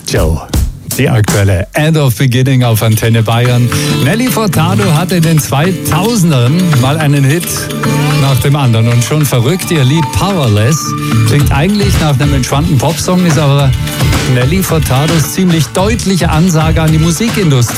Joe. Die aktuelle End of Beginning auf Antenne Bayern. Nelly Furtado hatte in den 2000ern mal einen Hit nach dem anderen und schon verrückt. Ihr Lied Powerless klingt eigentlich nach einem entspannten Popsong, ist aber Nelly Furtados ziemlich deutliche Ansage an die Musikindustrie.